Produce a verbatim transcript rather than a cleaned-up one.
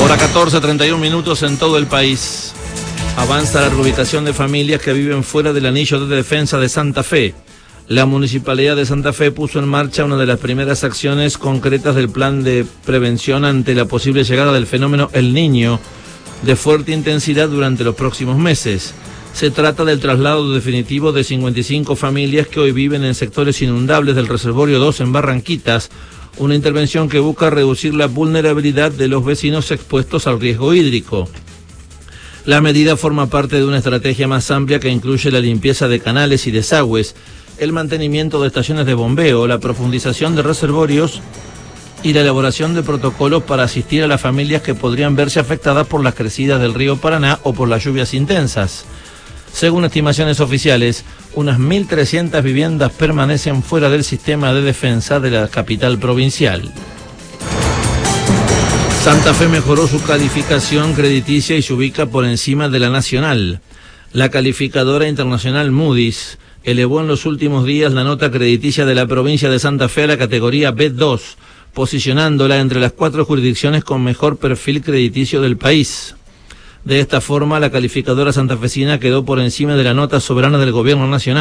Hora catorce, treinta y un minutos en todo el país. Avanza la reubicación de familias que viven fuera del anillo de defensa de Santa Fe. La Municipalidad de Santa Fe puso en marcha una de las primeras acciones concretas del plan de prevención ante la posible llegada del fenómeno El Niño de fuerte intensidad durante los próximos meses. Se trata del traslado definitivo de cincuenta y cinco familias que hoy viven en sectores inundables del Reservorio dos en Barranquitas, una intervención que busca reducir la vulnerabilidad de los vecinos expuestos al riesgo hídrico. La medida forma parte de una estrategia más amplia que incluye la limpieza de canales y desagües, el mantenimiento de estaciones de bombeo, la profundización de reservorios y la elaboración de protocolos para asistir a las familias que podrían verse afectadas por las crecidas del río Paraná o por las lluvias intensas. Según estimaciones oficiales, unas mil trescientas viviendas permanecen fuera del sistema de defensa de la capital provincial. Santa Fe mejoró su calificación crediticia y se ubica por encima de la nacional. La calificadora internacional Moody's elevó en los últimos días la nota crediticia de la provincia de Santa Fe a la categoría B dos, posicionándola entre las cuatro jurisdicciones con mejor perfil crediticio del país. De esta forma, la calificadora santafesina quedó por encima de la nota soberana del gobierno nacional.